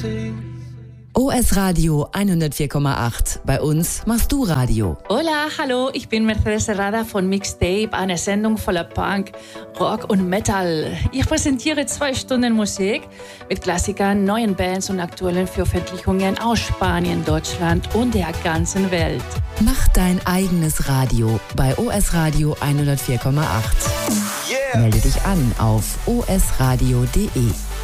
OS Radio 104,8. Bei uns machst du Radio. Hola, hallo, ich bin Mercedes Serrada von Mixtape, eine Sendung voller Punk, Rock und Metal. Ich präsentiere 2 Stunden Musik mit Klassikern, neuen Bands und aktuellen Veröffentlichungen aus Spanien, Deutschland und der ganzen Welt. Mach dein eigenes Radio bei OS Radio 104,8. Yeah. Melde dich an auf osradio.de.